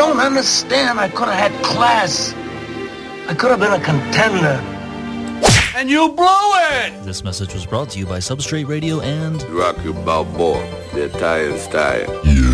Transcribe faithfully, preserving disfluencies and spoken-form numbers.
don't understand. I could have had class. I could have been a contender. And you blew it! This message was brought to you by Substrate Radio and Rocky Balboa, the Italian style. You.